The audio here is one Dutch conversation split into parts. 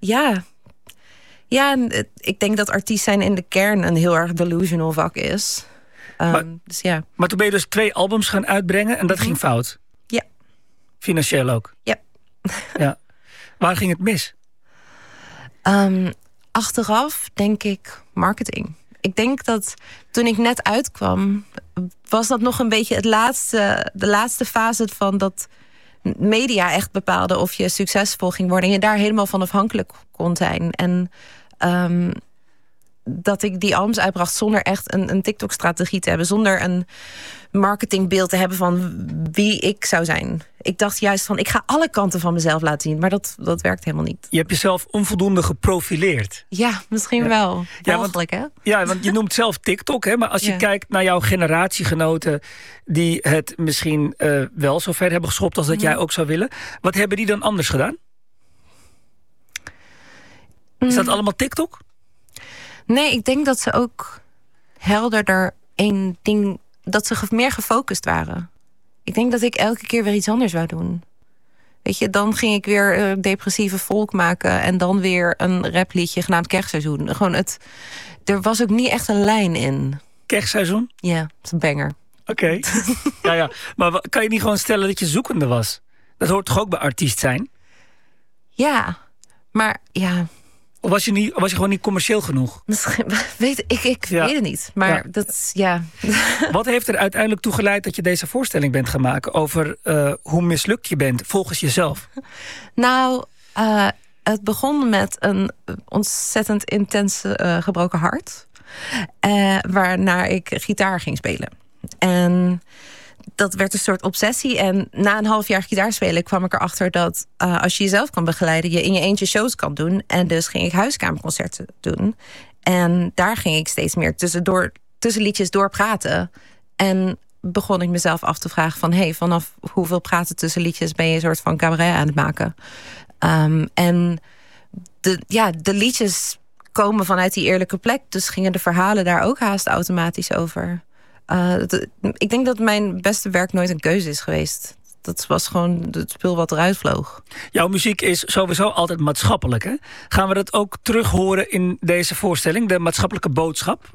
Ik denk dat artiest zijn in de kern een heel erg delusional vak is. Maar toen ben je dus 2 albums gaan uitbrengen en dat ging fout? Ja. Financieel ook? Ja. Ja. Waar ging het mis? Achteraf denk ik marketing. Ik denk dat toen ik net uitkwam, was dat nog een beetje de laatste fase van dat media echt bepaalde of je succesvol ging worden. En je daar helemaal van afhankelijk kon zijn. En dat ik die albums uitbracht zonder echt een TikTok-strategie te hebben. Zonder een marketingbeeld te hebben van wie ik zou zijn. Ik dacht juist van, ik ga alle kanten van mezelf laten zien. Maar dat werkt helemaal niet. Je hebt jezelf onvoldoende geprofileerd. Ja, misschien wel. Mogelijk, hè? Ja, want je noemt zelf TikTok, hè? Maar als je kijkt naar jouw generatiegenoten die het misschien wel zo ver hebben geschopt als dat jij ook zou willen. Wat hebben die dan anders gedaan? Is dat allemaal TikTok? Nee, ik denk dat ze ook helderder één ding, dat ze meer gefocust waren. Ik denk dat ik elke keer weer iets anders wou doen. Weet je, dan ging ik weer depressieve folk maken en dan weer een rapliedje genaamd Kerkseizoen. Gewoon er was ook niet echt een lijn in. Kerkseizoen? Ja, het is een banger. Oké. Ja. Maar kan je niet gewoon stellen dat je zoekende was? Dat hoort toch ook bij artiest zijn? Ja, maar ja. Of was je gewoon niet commercieel genoeg? Misschien, ik weet het niet. Maar dat, Wat heeft er uiteindelijk toe geleid dat je deze voorstelling bent gaan maken over hoe mislukt je bent volgens jezelf? Nou, het begon met een ontzettend intens gebroken hart. Waarna ik gitaar ging spelen. En dat werd een soort obsessie. En na een half jaar gitaar spelen kwam ik erachter dat als je jezelf kan begeleiden, je in je eentje shows kan doen. En dus ging ik huiskamerconcerten doen. En daar ging ik steeds meer tussen liedjes door praten. En begon ik mezelf af te vragen van, vanaf hoeveel praten tussen liedjes ben je een soort van cabaret aan het maken? En de liedjes komen vanuit die eerlijke plek. Dus gingen de verhalen daar ook haast automatisch over. Ik denk dat mijn beste werk nooit een keuze is geweest. Dat was gewoon het spul wat eruit vloog. Jouw muziek is sowieso altijd maatschappelijk, hè? Gaan we dat ook terug horen in deze voorstelling? De maatschappelijke boodschap?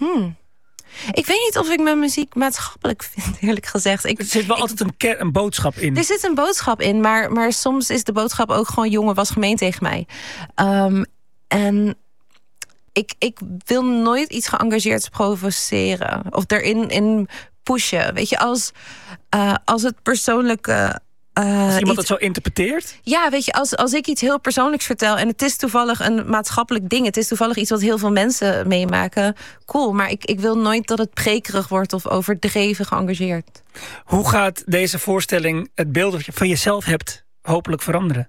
Ik weet niet of ik mijn muziek maatschappelijk vind, eerlijk gezegd. Er zit wel altijd een boodschap in. Er zit een boodschap in, maar soms is de boodschap ook gewoon, jongen, was gemeen tegen mij. En ik wil nooit iets geëngageerds provoceren. Of erin pushen. Weet je, als het persoonlijke... als iemand het zo interpreteert? Ja, weet je, als ik iets heel persoonlijks vertel en het is toevallig een maatschappelijk ding, het is toevallig iets wat heel veel mensen meemaken, cool. Maar ik wil nooit dat het prekerig wordt of overdreven geëngageerd. Hoe gaat deze voorstelling het beeld dat je van jezelf hebt hopelijk veranderen?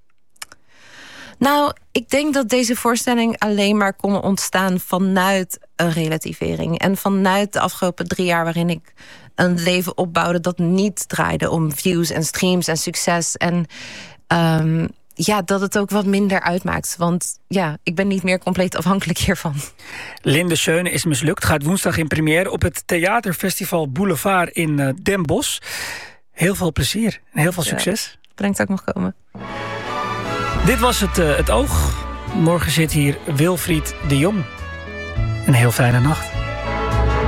Nou, ik denk dat deze voorstelling alleen maar kon ontstaan vanuit een relativering. En vanuit de afgelopen 3 jaar waarin ik een leven opbouwde dat niet draaide om views en streams en succes. En dat het ook wat minder uitmaakt. Want ik ben niet meer compleet afhankelijk hiervan. Linde Schöne is mislukt. Gaat woensdag in première op het Theaterfestival Boulevard in Den Bosch. Heel veel plezier en heel veel succes. Bedankt dat ik mag komen. Dit was het Oog. Morgen zit hier Wilfried de Jong. Een heel fijne nacht.